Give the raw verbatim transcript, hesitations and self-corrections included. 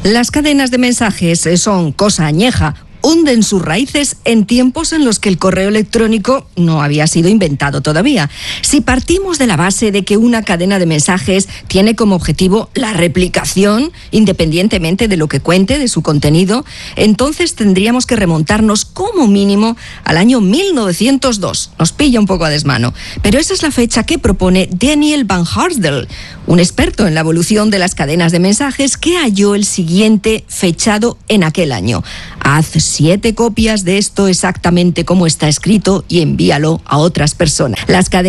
Las cadenas de mensajes son cosa añeja. Hunden sus raíces en tiempos en los que el correo electrónico no había sido inventado todavía. Si partimos de la base de que una cadena de mensajes tiene como objetivo la replicación, independientemente de lo que cuente, de su contenido, entonces tendríamos que remontarnos como mínimo al año mil novecientos dos. Nos pilla un poco a desmano, pero esa es la fecha que propone Daniel Van Harsdell, un experto en la evolución de las cadenas de mensajes, que halló el siguiente fechado en aquel año. Haz siete copias de esto exactamente como está escrito y envíalo a otras personas. Las cadenas